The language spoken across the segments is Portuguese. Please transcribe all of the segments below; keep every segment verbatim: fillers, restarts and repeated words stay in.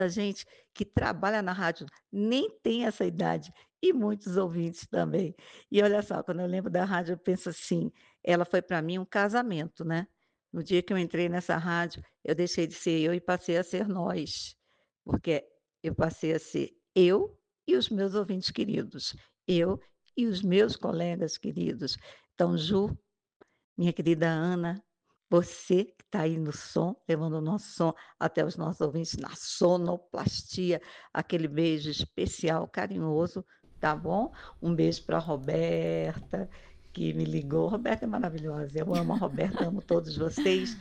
gente que trabalha na rádio nem tem essa idade, e muitos ouvintes também. E olha só, quando eu lembro da rádio, eu penso assim, ela foi para mim um casamento, né. No dia que eu entrei nessa rádio, eu deixei de ser eu e passei a ser nós, porque eu passei a ser eu e os meus ouvintes queridos, eu e os meus colegas queridos. Então, Ju, minha querida Ana, você que está aí no som, levando o nosso som até os nossos ouvintes na sonoplastia, aquele beijo especial, carinhoso, tá bom? Um beijo para a Roberta, que me ligou. Roberta é maravilhosa, eu amo a Roberta, amo todos vocês.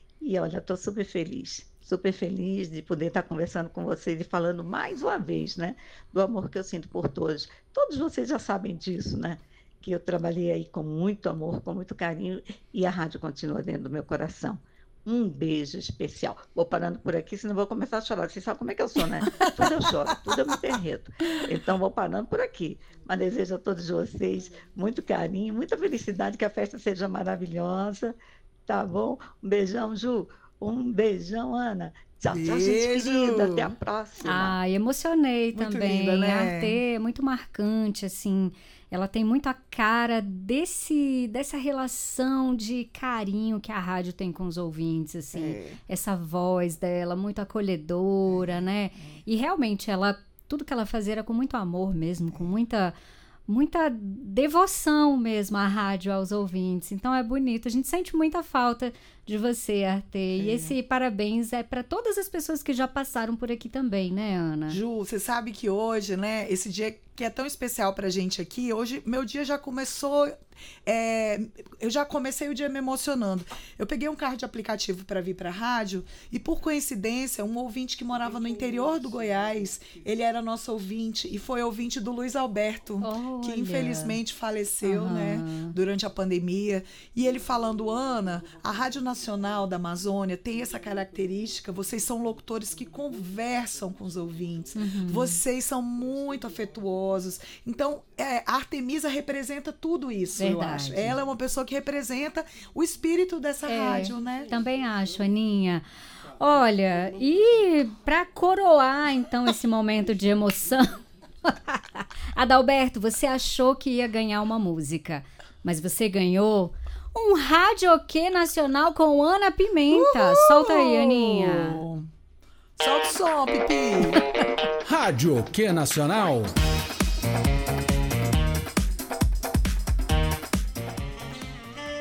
E olha, estou super feliz, super feliz de poder estar conversando com vocês e falando mais uma vez, né, do amor que eu sinto por todos. Todos vocês já sabem disso, né? Que eu trabalhei aí com muito amor, com muito carinho, e a rádio continua dentro do meu coração. Um beijo especial. Vou parando por aqui, senão vou começar a chorar. Vocês sabem como é que eu sou, né? Tudo eu choro, tudo eu me derreto. Então, vou parando por aqui. Mas desejo a todos vocês muito carinho, muita felicidade, que a festa seja maravilhosa. Tá bom? Um beijão, Ju. Um beijão, Ana. Tchau, tchau, gente querida. Até a Beijo! próxima. Ai, emocionei Muito linda, também. A né? Artê é muito marcante, assim. Ela tem muito a cara desse, dessa relação de carinho que a rádio tem com os ouvintes, assim. É. Essa voz dela, muito acolhedora, né? E realmente, ela, tudo que ela fazia era com muito amor mesmo, com muita, muita devoção mesmo à rádio, aos ouvintes. Então é bonito. A gente sente muita falta de você, Artê. E esse parabéns é para todas as pessoas que já passaram por aqui também, né, Ana? Ju, você sabe que hoje, né, esse dia que é tão especial pra gente aqui, hoje meu dia já começou, é, eu já comecei o dia me emocionando. Eu peguei um carro de aplicativo para vir pra rádio e, por coincidência, um ouvinte que morava no interior do Goiás, ele era nosso ouvinte e foi ouvinte do Luiz Alberto, que Olha. infelizmente faleceu, Aham. né, durante a pandemia. E ele falando: Ana, a Rádio Nacional da Amazônia tem essa característica, vocês são locutores que conversam com os ouvintes, vocês são muito afetuosos. Então, é, a Artemisa representa tudo isso, eu Verdade. acho. Ela é uma pessoa que representa o espírito dessa É, rádio, né? Também acho, Aninha. Olha, e para coroar então esse momento de emoção, Adalberto, você achou que ia ganhar uma música, mas você ganhou um Radioquê Nacional com Ana Pimenta. Solta aí, Aninha. Solta o som, Pipi. Rádio Q Nacional.